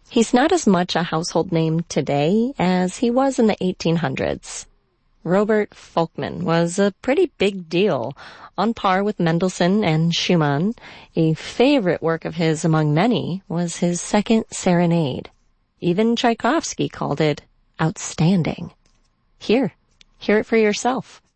He's not as much a household name today as he was in the 1800s. Robert Folkman was a pretty big deal, on par with Mendelssohn and Schumann. A favorite work of his among many was his Second Serenade. Even Tchaikovsky called it outstanding. Hear it for yourself.